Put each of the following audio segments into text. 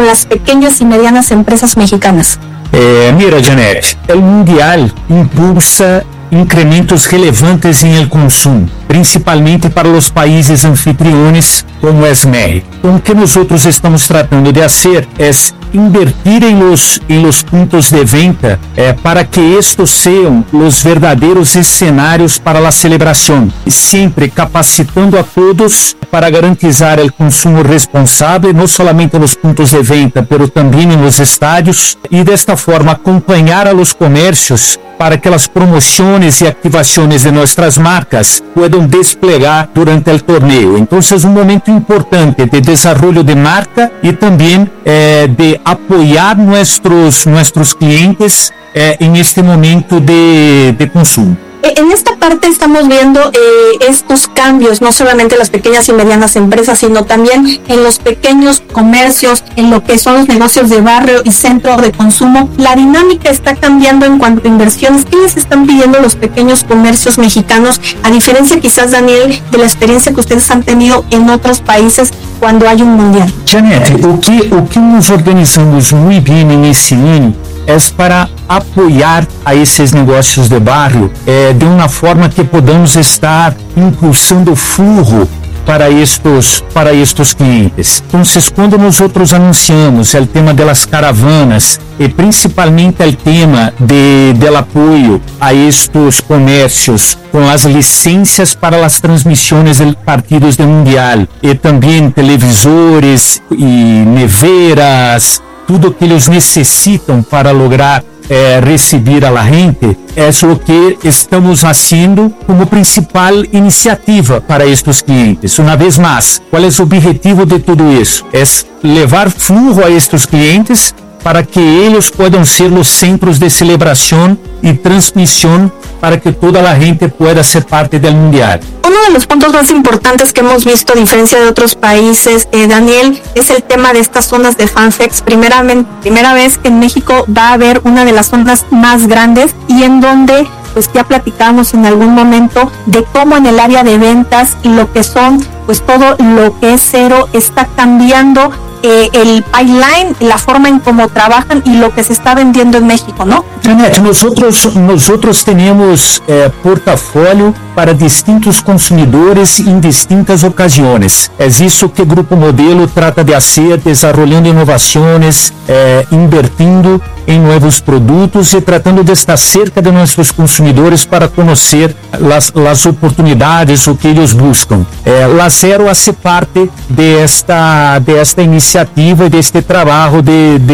con las pequeñas y medianas empresas mexicanas? Mira, Janet, el Mundial impulsa incrementos relevantes en el consumo, principalmente para los países anfitriones como es México. Lo que nosotros estamos tratando de hacer es invertir en los puntos de venta para que estos sean los verdaderos escenarios para la celebración, siempre capacitando a todos para garantizar el consumo responsable, no solamente en los puntos de venta, pero también en los estadios, y de esta forma acompañar a los comercios para que las promociones y activaciones de nuestras marcas puedan desplegar durante el torneo. Entonces, un momento importante de desarrollo de marca y también de apoyar nuestros clientes en este momento de consumo. En esta parte estamos viendo estos cambios, no solamente en las pequeñas y medianas empresas, sino también en los pequeños comercios, en lo que son los negocios de barrio y centro de consumo. La dinámica está cambiando en cuanto a inversiones. ¿Qué les están pidiendo los pequeños comercios mexicanos? A diferencia quizás, Daniel, de la experiencia que ustedes han tenido en otros países cuando hay un mundial. Janet, o que nos organizamos muy bien en esse ano é para apoiar a esses negócios de barrio de uma forma que podamos estar impulsando flujo para estes clientes. Então, quando nós anunciamos o tema das caravanas e principalmente o tema do apoio a estes comércios com as licenças para as transmissões de partidos do Mundial e também televisores e neveras, tudo que eles necessitam para lograr receber a la gente, é o que estamos fazendo como principal iniciativa para estes clientes. Uma vez mais, qual é o objetivo de tudo isso? É levar flujo a estes clientes para que eles possam ser os centros de celebração e transmissão para que toda a gente pueda ser parte del Mundial. Uno de los puntos más importantes que hemos visto, a diferencia de otros países, Daniel, es el tema de estas zonas de FanFest. Primera vez que en México va a haber una de las zonas más grandes y en donde pues ya platicamos en algún momento de cómo en el área de ventas y lo que son, pues todo lo que es cero está cambiando el pipeline, la forma en cómo trabajan y lo que se está vendiendo en México, ¿no? Janet, nosotros tenemos portafolio para distintos consumidores em distintas ocasiões. É isso que o Grupo Modelo trata de fazer, desarrollando inovações, invertindo em novos produtos e tratando de estar cerca de nossos consumidores para conhecer as oportunidades, o que eles buscam. La Zero hace parte desta iniciativa e deste trabalho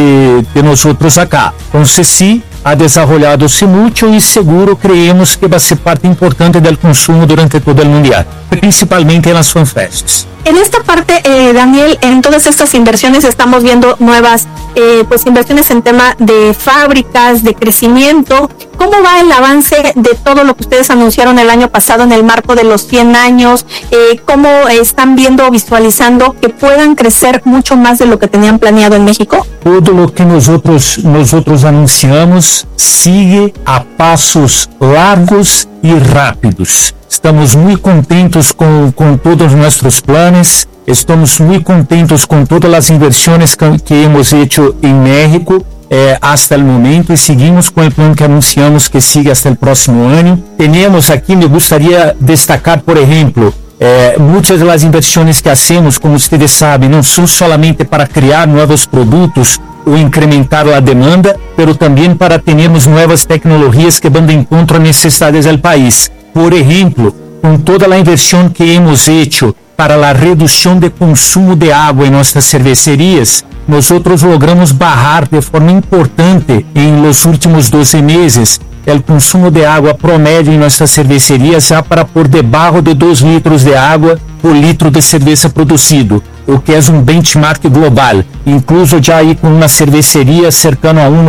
de nós acá. Então, sim, ha desarrollado-se muito e seguro creemos que vai ser parte importante do consumo durante todo o Mundial, principalmente nas FanFests. En esta parte, Daniel, en todas estas inversiones estamos viendo nuevas pues inversiones en tema de fábricas, de crecimiento. ¿Cómo va el avance de todo lo que ustedes anunciaron el año pasado en el marco de los 100 años? ¿Cómo están viendo, visualizando que puedan crecer mucho más de lo que tenían planeado en México? Todo lo que nosotros anunciamos sigue a pasos largos y rápidos. Estamos muy contentos con todos nuestros planes, estamos muy contentos con todas las inversiones que hemos hecho en México hasta el momento y seguimos con el plan que anunciamos que sigue hasta el próximo año. Tenemos aquí, me gustaría destacar, por ejemplo, muchas de las inversiones que hacemos, como ustedes saben, no son solamente para crear nuevos productos o incrementar la demanda, pero también para tenermos nuevas tecnologías que van de encontro a necesidades del país. Por ejemplo, con toda la inversión que hemos hecho para la reducción de consumo de agua en nuestras cervecerías, nosotros logramos bajar de forma importante en los últimos 12 meses el consumo de agua promedio en nuestras cervecerías ya para por debajo de 2 litros de agua por litro de cerveza producido, o que es un benchmark global, incluso ya ahí con una cervecería cercano a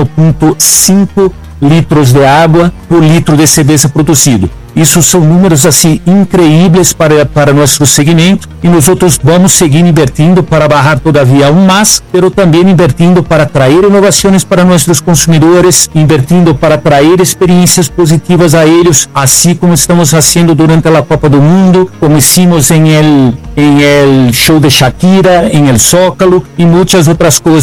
1.5 litros de água por litro de cerveja produzido. Isso são números assim incríveis para nosso segmento e nós outros vamos seguir invertindo para bajar todavia mais, pero também invertindo para trazer inovações para nossos consumidores, invertindo para trazer experiências positivas a eles, assim como estamos fazendo durante a Copa do Mundo, como hicimos em el show de Shakira, em el Zócalo e muitas outras coisas.